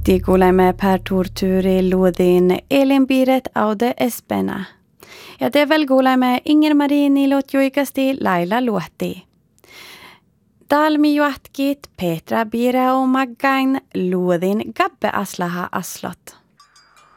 Ti kuulemme per turturi luodin elinpiiret aude espena. Ja te väl kuulemme Inger-Marie Nilot juikasti Laila luotti. Talmi juatkit Petra Bira och Maggain luodin Gabbe aslaha aslot.